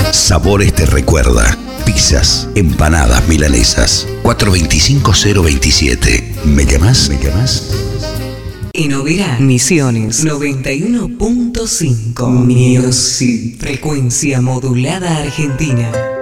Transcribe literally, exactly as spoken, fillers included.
Sabores te recuerda. Pizzas, empanadas, milanesas. cuatro dos cinco cero dos siete. ¿Me llamás? ¿Me llamás? En Oberá, Misiones noventa y uno punto cinco. Music, frecuencia modulada argentina.